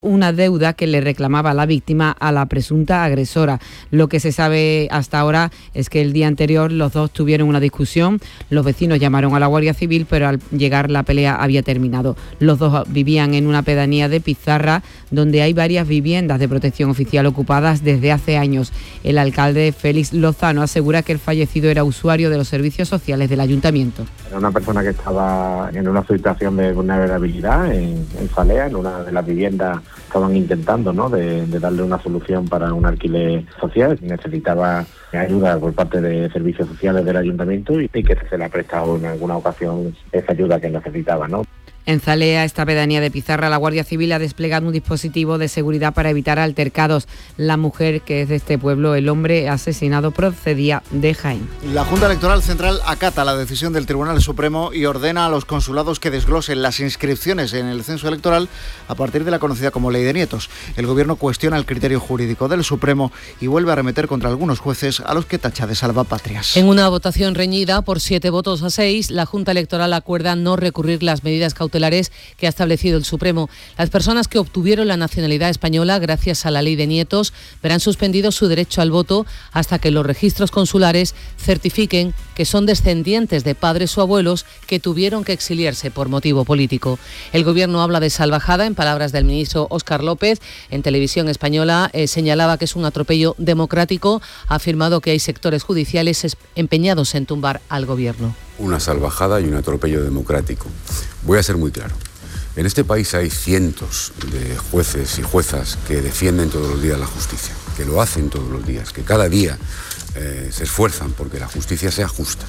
una deuda que le reclamaba la víctima a la presunta agresora. Lo que se sabe hasta ahora es que el día anterior los dos tuvieron una discusión, los vecinos llamaron a la Guardia Civil, pero al llegar la pelea había terminado. Los dos vivían en una pedanía de Pizarra, donde hay varias viviendas de protección oficial ocupadas desde hace años. El alcalde Félix Lozano asegura que el fallecido era usuario de los servicios sociales del ayuntamiento. Era una persona que estaba en una situación de vulnerabilidad en Zalea, en una de las viviendas. Estaban intentando, ¿no?, de darle una solución para un alquiler social. Necesitaba ayuda por parte de servicios sociales del ayuntamiento y que se le ha prestado en alguna ocasión esa ayuda que necesitaba, ¿no? En Zalea, esta pedanía de Pizarra, la Guardia Civil ha desplegado un dispositivo de seguridad para evitar altercados. La mujer, que es de este pueblo, el hombre asesinado, procedía de Jaén. La Junta Electoral Central acata la decisión del Tribunal Supremo y ordena a los consulados que desglosen las inscripciones en el censo electoral a partir de la conocida como Ley de Nietos. El Gobierno cuestiona el criterio jurídico del Supremo y vuelve a arremeter contra algunos jueces a los que tacha de salvapatrias. En una votación reñida por 7 votos a 6, la Junta Electoral acuerda no recurrir las medidas cautelares que ha establecido el Supremo. Las personas que obtuvieron la nacionalidad española gracias a la Ley de Nietos verán suspendido su derecho al voto hasta que los registros consulares certifiquen que son descendientes de padres o abuelos que tuvieron que exiliarse por motivo político. El Gobierno habla de salvajada, en palabras del ministro Óscar López. En Televisión Española señalaba que es un atropello democrático. Ha afirmado que hay sectores judiciales empeñados en tumbar al Gobierno. Una salvajada y un atropello democrático. Voy a ser muy claro. En este país hay cientos de jueces y juezas que defienden todos los días la justicia, que lo hacen todos los días, que cada día se esfuerzan porque la justicia sea justa.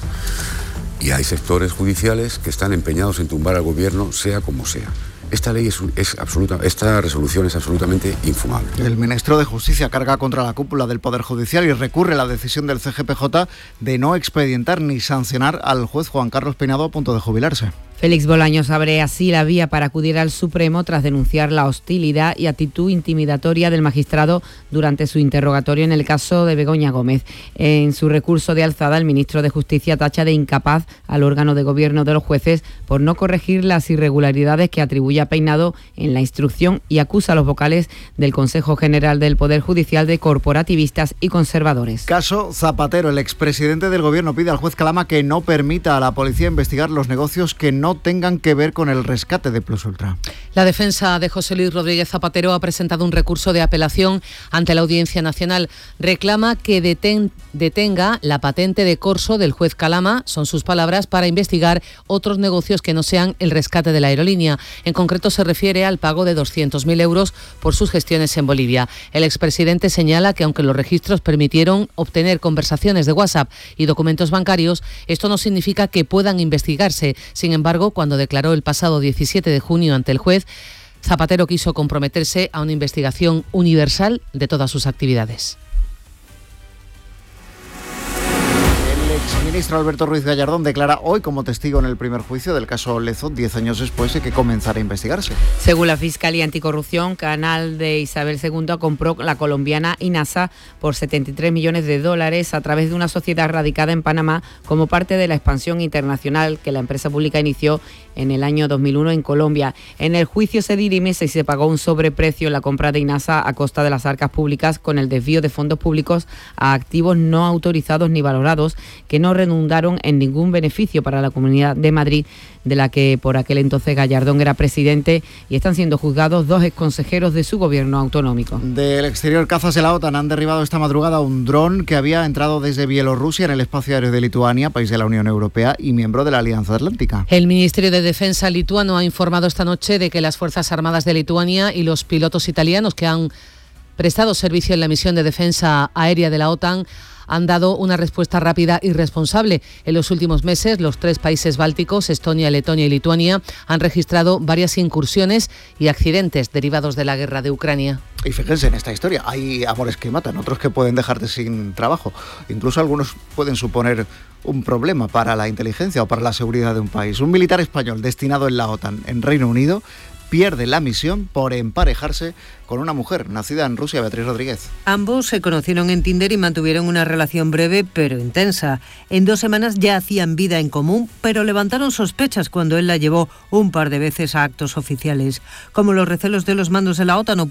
Y hay sectores judiciales que están empeñados en tumbar al gobierno, sea como sea. Esta resolución es absolutamente infumable. El ministro de Justicia carga contra la cúpula del Poder Judicial y recurre a la decisión del CGPJ de no expedientar ni sancionar al juez Juan Carlos Peinado a punto de jubilarse. Félix Bolaños abre así la vía para acudir al Supremo tras denunciar la hostilidad y actitud intimidatoria del magistrado durante su interrogatorio en el caso de Begoña Gómez. En su recurso de alzada, el ministro de Justicia tacha de incapaz al órgano de gobierno de los jueces por no corregir las irregularidades que atribuye a Peinado en la instrucción y acusa a los vocales del Consejo General del Poder Judicial de corporativistas y conservadores. Caso Zapatero. El expresidente del Gobierno pide al juez Calama que no permita a la policía investigar los negocios que no tengan que ver con el rescate de Plus Ultra. La defensa de José Luis Rodríguez Zapatero ha presentado un recurso de apelación ante la Audiencia Nacional. Reclama que detenga la patente de corso del juez Calama, son sus palabras, para investigar otros negocios que no sean el rescate de la aerolínea. En concreto se refiere al pago de 200.000 euros por sus gestiones en Bolivia. El expresidente señala que aunque los registros permitieron obtener conversaciones de WhatsApp y documentos bancarios, esto no significa que puedan investigarse. Sin embargo, cuando declaró el pasado 17 de junio ante el juez, Zapatero quiso comprometerse a una investigación universal de todas sus actividades. El exministro Alberto Ruiz Gallardón declara hoy como testigo en el primer juicio del caso Lezo, 10 años después de que comenzara a investigarse. Según la Fiscalía Anticorrupción, Canal de Isabel II compró la colombiana INASA por $73 millones a través de una sociedad radicada en Panamá como parte de la expansión internacional que la empresa pública inició en el año 2001 en Colombia. En el juicio se dirime si se pagó un sobreprecio en la compra de INASA a costa de las arcas públicas con el desvío de fondos públicos a activos no autorizados ni valorados que no redundaron en ningún beneficio para la Comunidad de Madrid, de la que por aquel entonces Gallardón era presidente, y están siendo juzgados 2 exconsejeros de su gobierno autonómico. Del exterior, cazas de la OTAN han derribado esta madrugada un dron que había entrado desde Bielorrusia en el espacio aéreo de Lituania, país de la Unión Europea y miembro de la Alianza Atlántica. El Ministerio de Defensa lituano ha informado esta noche de que las Fuerzas Armadas de Lituania y los pilotos italianos que han prestado servicio en la misión de defensa aérea de la OTAN han dado una respuesta rápida y responsable. En los últimos meses, los 3 países bálticos, Estonia, Letonia y Lituania, han registrado varias incursiones y accidentes derivados de la guerra de Ucrania. Y fíjense en esta historia, hay amores que matan, otros que pueden dejarte sin trabajo. Incluso algunos pueden suponer un problema para la inteligencia o para la seguridad de un país. Un militar español destinado en la OTAN en Reino Unido pierde la misión por emparejarse con una mujer nacida en Rusia, Beatriz Rodríguez. Ambos se conocieron en Tinder y mantuvieron una relación breve pero intensa. En 2 semanas ya hacían vida en común, pero levantaron sospechas cuando él la llevó un par de veces a actos oficiales. Como los recelos de los mandos de la OTAN